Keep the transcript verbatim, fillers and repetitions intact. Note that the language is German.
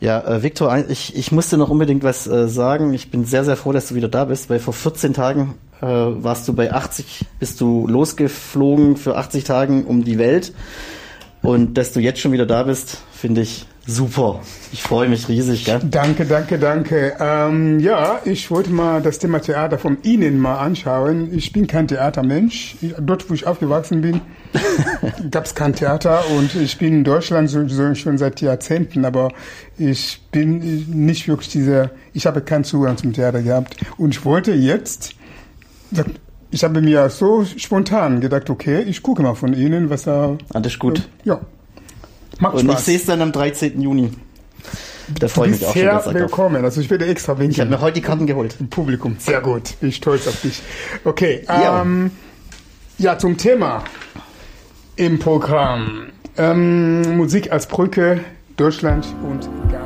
Ja, äh, Viktor, ich, ich musste noch unbedingt was äh, sagen. Ich bin sehr, sehr froh, dass du wieder da bist, weil vor vierzehn Tagen äh, warst du bei achtzig, bist du losgeflogen für achtzig Tagen um die Welt. Und dass du jetzt schon wieder da bist, finde ich super. Ich freue mich riesig, gell? Danke, danke, danke. Ähm, ja, ich wollte mal das Thema Theater von Ihnen mal anschauen. Ich bin kein Theatermensch. Dort, wo ich aufgewachsen bin, gab es kein Theater und ich bin in Deutschland so, so schon seit Jahrzehnten, aber ich bin nicht wirklich dieser, ich habe keinen Zugang zum Theater gehabt. Und ich wollte jetzt, ich habe mir so spontan gedacht, okay, ich gucke mal von Ihnen, was da... Alles gut. Ja. Macht Und Spaß. ich sehe es dann am dreizehnten Juni. Da freue ich mich auch schon. Sehr willkommen. Also ich werde extra winken. Ich habe mir heute die Karten geholt. Im Publikum. Sehr gut. Ich bin stolz auf dich. Okay. Ja, ähm, ja zum Thema im Programm. Ähm, Musik als Brücke, Deutschland und Ghana.